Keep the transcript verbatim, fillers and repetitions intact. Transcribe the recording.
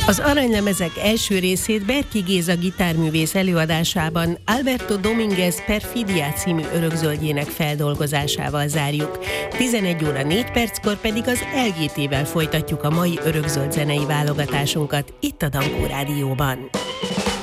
Az Aranylemezek első részét Berki Géza gitárművész előadásában Alberto Domínguez Perfidia című örökzöldjének feldolgozásával zárjuk. tizenegy óra négy perckor pedig az el gé té-vel folytatjuk a mai örökzöld zenei válogatásunkat itt a Dankó Rádióban.